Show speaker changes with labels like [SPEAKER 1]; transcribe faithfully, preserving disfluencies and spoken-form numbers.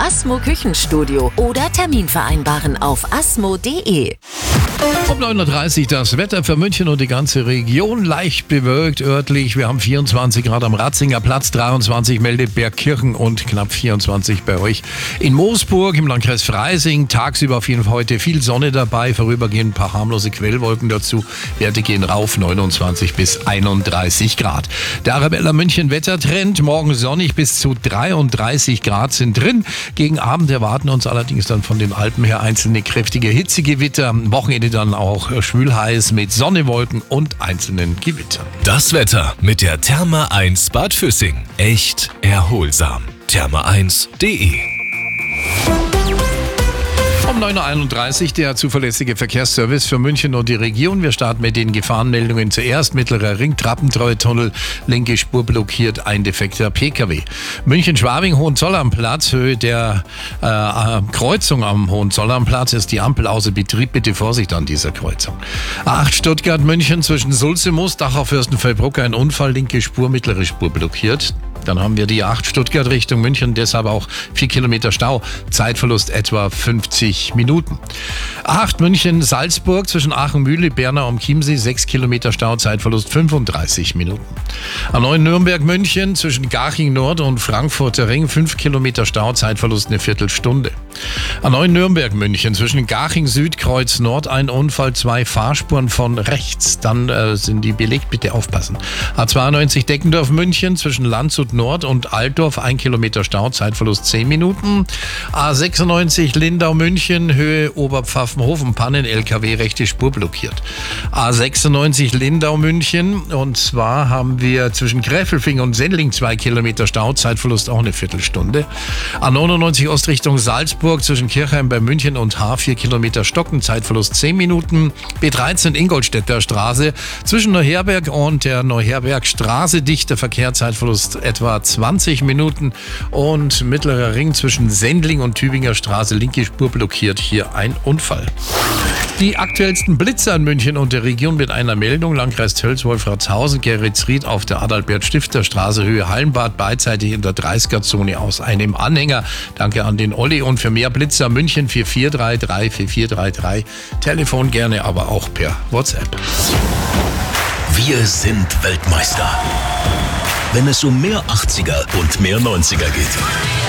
[SPEAKER 1] Asmo Küchenstudio oder Termin vereinbaren auf asmo punkt de.
[SPEAKER 2] Um neun Uhr dreißig das Wetter für München und die ganze Region. Leicht bewölkt örtlich. Wir haben vierundzwanzig Grad am Ratzinger Platz, dreiundzwanzig Meldebergkirchen und knapp vierundzwanzig bei euch in Moosburg im Landkreis Freising. Tagsüber auf jeden Fall heute viel Sonne dabei, vorübergehend ein paar harmlose Quellwolken dazu. Werte gehen rauf, neunundzwanzig bis einunddreißig Grad. Der Arabella München Wettertrend, morgen sonnig bis zu dreiunddreißig Grad sind drin. Gegen Abend erwarten uns allerdings dann von den Alpen her einzelne kräftige Hitzegewitter. Am Wochenende dann auch schwülheiß mit Sonnewolken und einzelnen Gewittern.
[SPEAKER 3] Das Wetter mit der Therme eins Bad Füssing. Echt erholsam. Therme eins punkt de.
[SPEAKER 2] Um neun Uhr einunddreißig der zuverlässige Verkehrsservice für München und die Region. Wir starten mit den Gefahrenmeldungen zuerst. Mittlerer Ring, Trappentreutunnel, linke Spur blockiert, ein defekter P K W. München-Schwabing, Hohenzollernplatz, Höhe der äh, Kreuzung am Hohenzollernplatz ist die Ampel außer Betrieb. Bitte Vorsicht an dieser Kreuzung. A acht Stuttgart-München zwischen Sulzemus, Dachau Fürstenfeldbruck, ein Unfall, linke Spur, mittlere Spur blockiert. Dann haben wir die A acht Stuttgart Richtung München, deshalb auch vier Kilometer Stau. Zeitverlust etwa fünfzig Minuten. A acht München Salzburg zwischen Aachen-Mühle, Bernau am Chiemsee, sechs Kilometer Stau, Zeitverlust fünfunddreißig Minuten. A neun Nürnberg München zwischen Garching Nord und Frankfurter Ring, fünf Kilometer Stau, Zeitverlust eine Viertelstunde. A neun Nürnberg München zwischen Garching Süd, Kreuz Nord, ein Unfall, zwei Fahrspuren von rechts. Dann äh, sind die belegt, bitte aufpassen. A zweiundneunzig Deckendorf München zwischen Landshut Nord und Altdorf, ein Kilometer Stau, Zeitverlust zehn Minuten. A sechsundneunzig Lindau München, Höhe Oberpfaffenhofen, Pannen, L K W, rechte Spur blockiert. A sechsundneunzig Lindau München, und zwar haben wir zwischen Gräfelfing und Sendling zwei Kilometer Stau, Zeitverlust auch eine Viertelstunde. A neunundneunzig Ostrichtung Salzburg zwischen Kirchheim bei München und Haar, vier Kilometer Stocken, Zeitverlust zehn Minuten. B dreizehn Ingolstädter Straße zwischen Neuherberg und der Neuherbergstraße, dichter Verkehr, Zeitverlust etwa zwanzig Minuten, und mittlerer Ring zwischen Sendling und Tübinger Straße, linke Spur blockiert, hier ein Unfall. Die aktuellsten Blitze an München und der Region mit einer Meldung. Landkreis Tölz, Wolfratshausen, Geretsried auf der Adalbert-Stifter-Straße, Höhe Hallenbad, beidseitig in der dreißiger-Zone aus einem Anhänger. Danke an den Olli. Und für mehr Blitze an München vier vier drei drei vier vier drei drei. Telefon gerne, aber auch per WhatsApp.
[SPEAKER 3] Wir sind Weltmeister. Wenn es um mehr achtziger und mehr neunziger geht.